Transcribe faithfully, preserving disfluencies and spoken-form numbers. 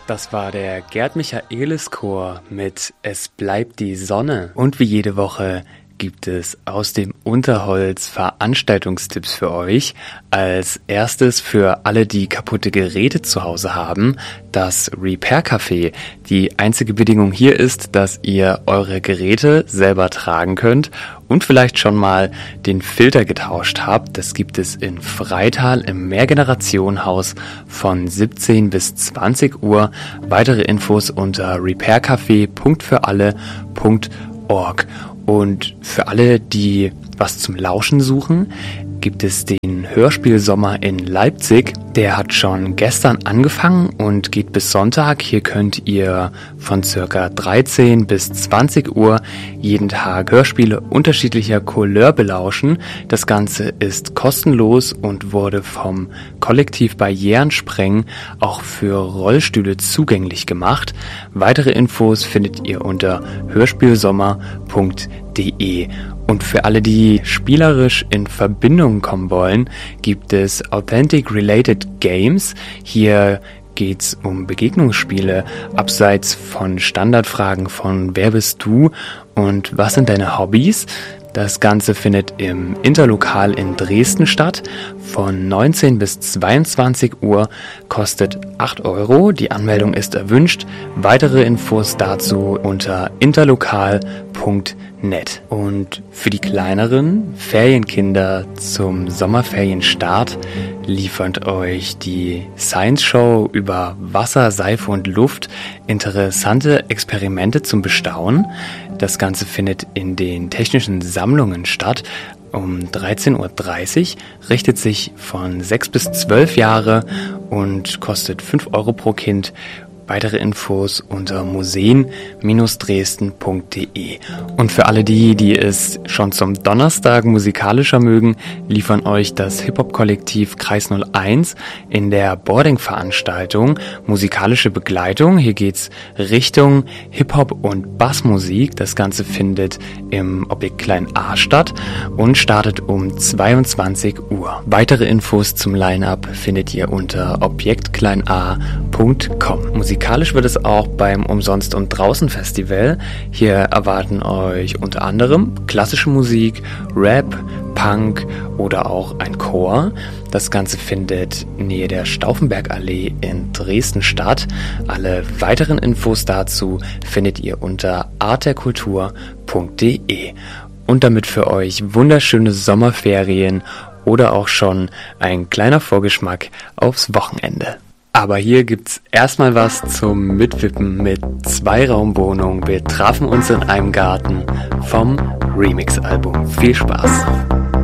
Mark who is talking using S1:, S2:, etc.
S1: Das war der Gerd Michaelis Chor mit Es bleibt die Sonne. Und wie jede Woche gibt es aus dem Unterholz Veranstaltungstipps für euch. Als erstes für alle, die kaputte Geräte zu Hause haben, das Repair Café. Die einzige Bedingung hier ist, dass ihr eure Geräte selber tragen könnt und vielleicht schon mal den Filter getauscht habt. Das gibt es in Freital im Mehrgenerationenhaus von siebzehn bis zwanzig Uhr. Weitere Infos unter repaircafé punkt für alle punkt org. Und für alle, die was zum Lauschen suchen, gibt es den Hörspielsommer in Leipzig. Der hat schon gestern angefangen und geht bis Sonntag. Hier könnt ihr von circa dreizehn bis zwanzig Uhr jeden Tag Hörspiele unterschiedlicher Couleur belauschen. Das Ganze ist kostenlos und wurde vom Kollektiv Barrierensprengen auch für Rollstühle zugänglich gemacht. Weitere Infos findet ihr unter hörspielsommer punkt de. Und für alle, die spielerisch in Verbindung kommen wollen, gibt es Authentic Related Games. Hier geht's um Begegnungsspiele abseits von Standardfragen von Wer bist du und was sind deine Hobbys? Das Ganze findet im Interlokal in Dresden statt, von neunzehn bis zweiundzwanzig Uhr, kostet acht Euro, die Anmeldung ist erwünscht. Weitere Infos dazu unter interlokal punkt net. Und für die kleineren Ferienkinder zum Sommerferienstart liefert euch die Science Show über Wasser, Seife und Luft interessante Experimente zum Bestaunen. Das Ganze findet in den technischen Sammlungen statt. Um dreizehn Uhr dreißig, richtet sich von sechs bis zwölf Jahre und kostet fünf Euro pro Kind. Weitere Infos unter museen Bindestrich dresden punkt de. Und für alle die, die es schon zum Donnerstag musikalischer mögen, liefern euch das Hip-Hop-Kollektiv Kreis null eins in der Boarding-Veranstaltung musikalische Begleitung. Hier geht's Richtung Hip-Hop und Bassmusik. Das Ganze findet im Objekt Klein A statt und startet um zweiundzwanzig Uhr. Weitere Infos zum Line-Up findet ihr unter objekt klein a punkt com. Musikalisch wird es auch beim Umsonst- und Draußen-Festival. Hier erwarten euch unter anderem klassische Musik, Rap, Punk oder auch ein Chor. Das Ganze findet nähe der Stauffenbergallee in Dresden statt. Alle weiteren Infos dazu findet ihr unter artderkultur punkt de. Und damit für euch wunderschöne Sommerferien oder auch schon ein kleiner Vorgeschmack aufs Wochenende. Aber hier gibt's erstmal was zum Mitwippen mit Zweiraumwohnung. Wir trafen uns in einem Garten vom Remix-Album. Viel Spaß!